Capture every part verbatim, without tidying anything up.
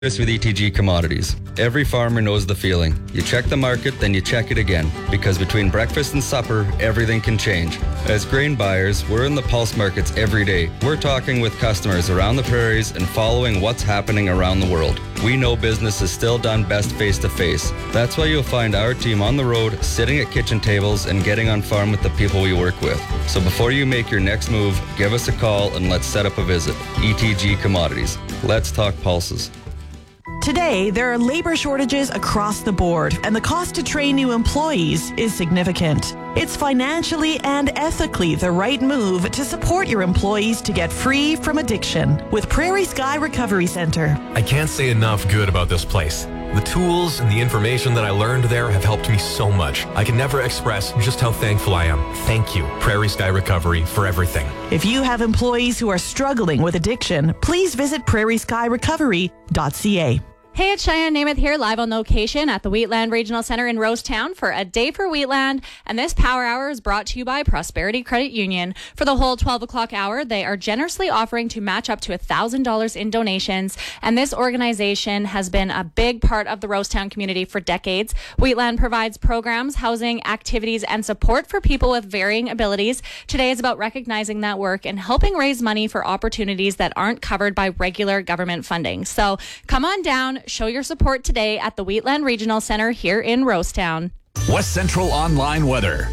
This with E T G Commodities. Every farmer knows the feeling. You check the market, then you check it again. Because between breakfast and supper, everything can change. As grain buyers, we're in the pulse markets every day. We're talking with customers around the prairies and following what's happening around the world. We know business is still done best face-to-face. That's why you'll find our team on the road, sitting at kitchen tables and getting on farm with the people we work with. So before you make your next move, give us a call and let's set up a visit. E T G Commodities. Let's talk pulses. Today, there are labor shortages across the board, and the cost to train new employees is significant. It's financially and ethically the right move to support your employees to get free from addiction with Prairie Sky Recovery Center. I can't say enough good about this place. The tools and the information that I learned there have helped me so much. I can never express just how thankful I am. Thank you, Prairie Sky Recovery, for everything. If you have employees who are struggling with addiction, please visit prairie sky recovery dot c a. Hey, it's Cheyenne Namath here, live on location at the Wheatland Regional Center in Rosetown for a day for Wheatland. And this Power Hour is brought to you by Prosperity Credit Union. For the whole twelve o'clock hour, they are generously offering to match up to one thousand dollars in donations. And this organization has been a big part of the Rosetown community for decades. Wheatland provides programs, housing, activities, and support for people with varying abilities. Today is about recognizing that work and helping raise money for opportunities that aren't covered by regular government funding. So come on down. Show your support today at the Wheatland Regional Center here in Rosetown. West Central Online Weather.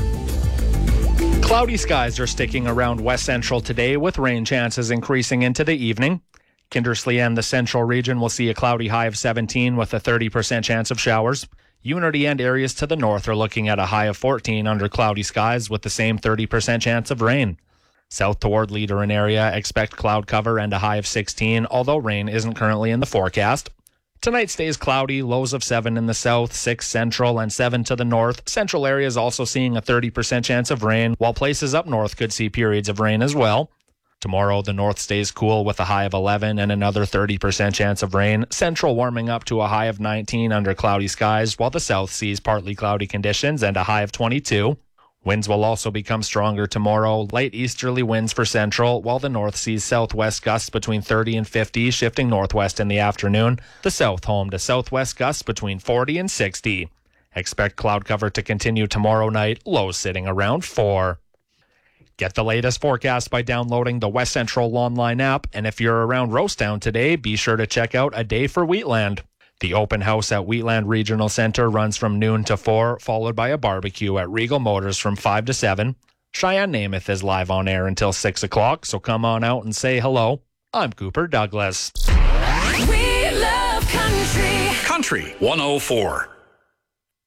Cloudy skies are sticking around West Central today, with rain chances increasing into the evening. Kindersley and the Central region will see a cloudy high of seventeen with a thirty percent chance of showers. Unity and areas to the north are looking at a high of fourteen under cloudy skies with the same thirty percent chance of rain. South toward Leader and area, expect cloud cover and a high of sixteen, although rain isn't currently in the forecast. Tonight stays cloudy, lows of seven in the south, six central, and seven to the north. Central areas also seeing a thirty percent chance of rain, while places up north could see periods of rain as well. Tomorrow, the north stays cool with a high of eleven and another thirty percent chance of rain. Central warming up to a high of nineteen under cloudy skies, while the south sees partly cloudy conditions and a high of twenty-two. Winds will also become stronger tomorrow. Light easterly winds for central, while the north sees southwest gusts between thirty and fifty, shifting northwest in the afternoon. The south home to southwest gusts between forty and sixty. Expect cloud cover to continue tomorrow night, lows sitting around four. Get the latest forecast by downloading the West Central online app, and if you're around Rosetown today, be sure to check out A Day for Wheatland. The open house at Wheatland Regional Center runs from noon to four, followed by a barbecue at Regal Motors from five to seven. Cheyenne Namath is live on air until six o'clock, so come on out and say hello. I'm Cooper Douglas. We love country. Country one oh four.